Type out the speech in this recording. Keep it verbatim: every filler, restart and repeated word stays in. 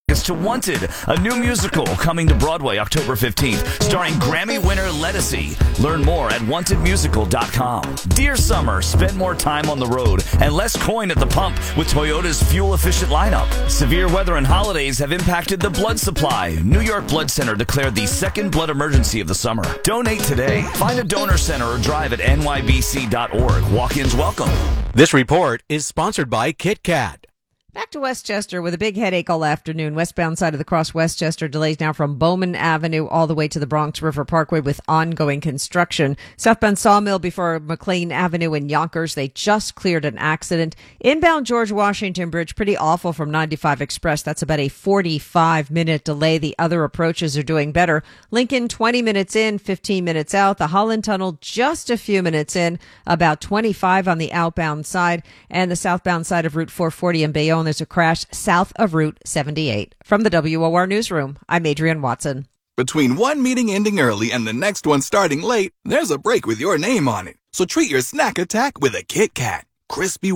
It's to Wanted, a new musical coming to Broadway October fifteenth, starring Grammy winner Lettucey. Learn more at wanted musical dot com. Dear summer, spend more time on the road and less coin at the pump with Toyota's fuel-efficient lineup. Severe weather and holidays have impacted the blood supply. New York Blood Center declared the second blood emergency of the summer. Donate today. Find a donor center or drive at N Y B C dot org. Walk-ins welcome. This report is sponsored by Kit Kat. Back to Westchester with a big headache all afternoon. Westbound side of the Cross Westchester delays now from Bowman Avenue all the way to the Bronx River Parkway with ongoing construction. Southbound Sawmill before McLean Avenue in Yonkers, they just cleared an accident. Inbound George Washington Bridge, pretty awful from ninety-five Express. That's about a forty-five minute delay. The other approaches are doing better. Lincoln, twenty minutes in, fifteen minutes out. The Holland Tunnel, just a few minutes in, about twenty-five on the outbound side. And the southbound side of Route four forty in Bayonne, there's a crash south of Route seventy-eight. From the W O R Newsroom, I'm Adrienne Watson. Between one meeting ending early and the next one starting late, there's a break with your name on it. So treat your snack attack with a Kit Kat. Crispy